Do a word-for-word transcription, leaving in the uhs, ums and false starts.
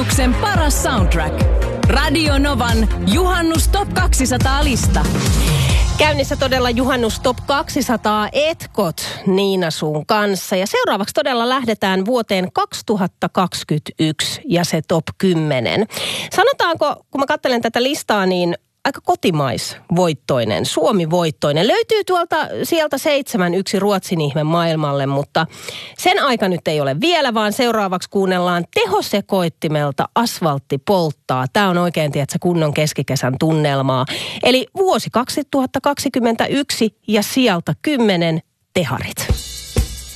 juhannuksen paras soundtrack. Radio Novan Juhannus Top kaksisataa-lista. Käynnissä todella Juhannus Top kaksisataa etkot Niina sun kanssa. Ja seuraavaksi todella lähdetään vuoteen kaksituhattakaksikymmentäyksi ja se Top kymmenen. Sanotaanko, kun mä katselen tätä listaa, niin aika kotimaisvoittoinen, Suomi-voittoinen. Löytyy tuolta sieltä seitsemän yksi Ruotsin ihme maailmalle, mutta sen aika nyt ei ole vielä, vaan seuraavaksi kuunnellaan tehosekoittimelta Asfaltti polttaa. Tämä on oikein, tiedätkö, kunnon keskikesän tunnelmaa. Eli vuosi kaksituhattakaksikymmentäyksi ja sieltä kymmenen teharit.